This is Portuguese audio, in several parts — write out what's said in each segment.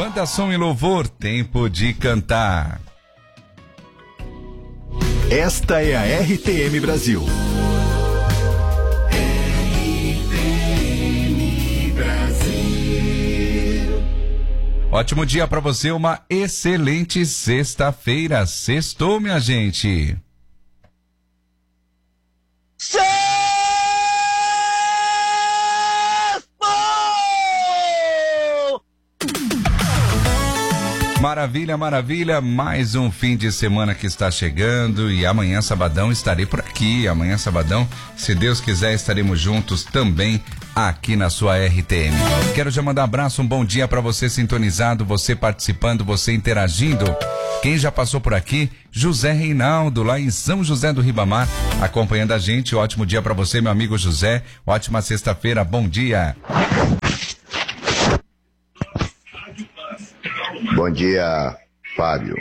Manda som e louvor, tempo de cantar. Esta é a RTM Brasil. RTM Brasil. Ótimo dia pra você, uma excelente sexta-feira. Sextou, minha gente. Maravilha, maravilha, mais um fim de semana que está chegando e amanhã sabadão estarei por aqui, amanhã sabadão, se Deus quiser, estaremos juntos também aqui na sua RTM. Quero já mandar um abraço, um bom dia para você sintonizado, você participando, você interagindo. Quem já passou por aqui? José Reinaldo, lá em São José do Ribamar, acompanhando a gente. Ótimo dia para você, meu amigo José, ótima sexta-feira, bom dia. Bom dia, Fábio,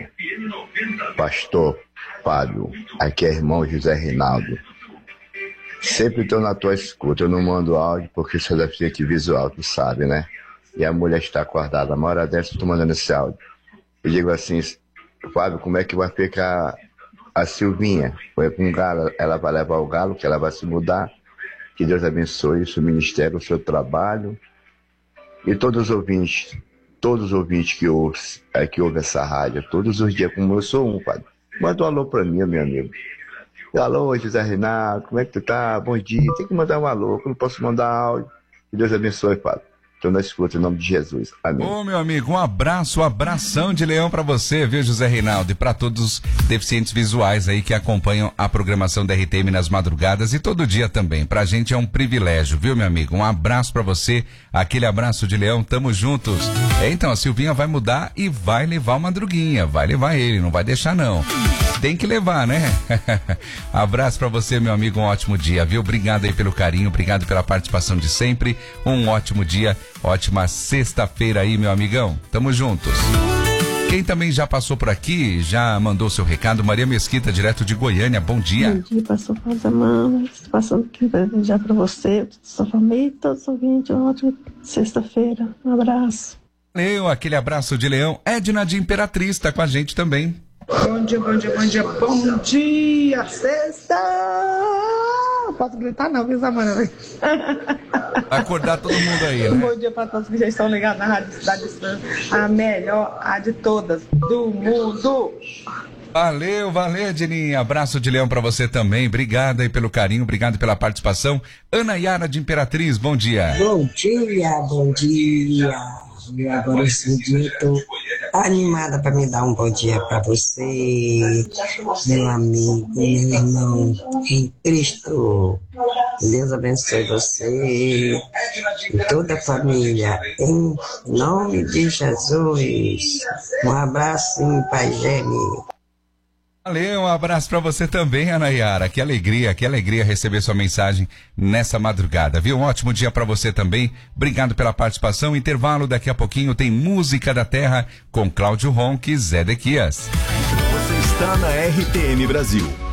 pastor Fábio, aqui é irmão José Reinaldo. Sempre estou na tua escuta, eu não mando áudio porque você deve ter que visual, tu sabe, né? E a mulher está acordada, uma hora dessa eu estou mandando esse áudio. Eu digo assim, Fábio, como é que vai ficar a Silvinha? Foi com o galo, ela vai levar o galo, que ela vai se mudar. Que Deus abençoe o seu ministério, o seu trabalho e todos os ouvintes que ouvem essa rádio, todos os dias, como eu sou um, Fábio. Manda um alô pra mim, meu amigo. Alô, José Reinaldo, como é que tu tá? Bom dia. Tem que mandar um alô, que eu não posso mandar áudio. Que Deus abençoe, Fábio. Estou na escuta, em nome de Jesus. Amém. Ô, meu amigo, um abraço, um abração de leão pra você, viu, José Reinaldo? E pra todos os deficientes visuais aí que acompanham a programação da RTM nas madrugadas e todo dia também. Pra gente é um privilégio, viu, meu amigo? Um abraço pra você, aquele abraço de leão, tamo juntos. Então, a Silvinha vai mudar e vai levar o Madruguinha, vai levar ele, não vai deixar não. Tem que levar, né? Abraço pra você, meu amigo, um ótimo dia, viu? Obrigado aí pelo carinho, obrigado pela participação de sempre. Um ótimo dia, ótima sexta-feira aí, meu amigão. Tamo juntos. Quem também já passou por aqui, já mandou seu recado, Maria Mesquita, direto de Goiânia, bom dia. Bom dia, pastor Paz Amanda, passando aqui para desejar para você, sua família e todos os ouvintes, uma ótima sexta-feira. Um abraço. Valeu, aquele abraço de leão. Edna de Imperatriz tá com a gente também. Bom dia, bom dia, bom dia, bom dia, sexta! Não posso gritar não, viu, Samara? Acordar todo mundo aí, né? Bom dia para todos que já estão ligados na Rádio Cidade Estranha, a melhor, a de todas, do mundo! Valeu, Edninha. Abraço de leão pra você também. Obrigado aí pelo carinho, obrigado pela participação. Ana Yara de Imperatriz, bom dia. Bom dia, bom dia. Agora esse dia eu tô animada para me dar um bom dia para você, meu amigo, meu irmão em Cristo. Deus abençoe você e toda a família, em nome de Jesus. Um abraço, Pai Gêmeo. Valeu, um abraço pra você também, Ana Yara. Que alegria receber sua mensagem nessa madrugada, viu? Um ótimo dia pra você também. Obrigado pela participação. Intervalo, daqui a pouquinho tem Música da Terra com Cláudio Ronque e Zé Dequias. Você está na RTM Brasil.